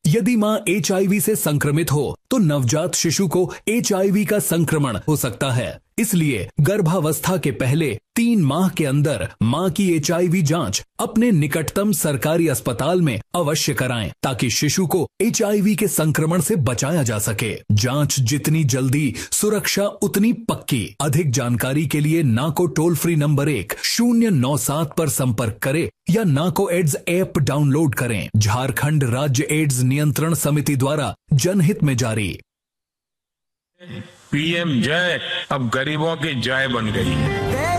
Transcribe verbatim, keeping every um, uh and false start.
यदि मां एचआईवी से संक्रमित हो तो नवजात शिशु को एचआईवी का संक्रमण हो सकता है। इसलिए गर्भावस्था के पहले तीन माह के अंदर मां की एचआईवी जांच अपने निकटतम सरकारी अस्पताल में अवश्य कराएं, ताकि शिशु को एचआईवी के संक्रमण से बचाया जा सके। जांच जितनी जल्दी, सुरक्षा उतनी पक्की। अधिक जानकारी के लिए नाको टोल फ्री नंबर एक शून्य नौ सात पर संपर्क करें या नाको एड्स ऐप डाउनलोड करें। झारखंड राज्य एड्स नियंत्रण समिति द्वारा जनहित में जारी। पीएम जय अब गरीबों की जय बन गई है।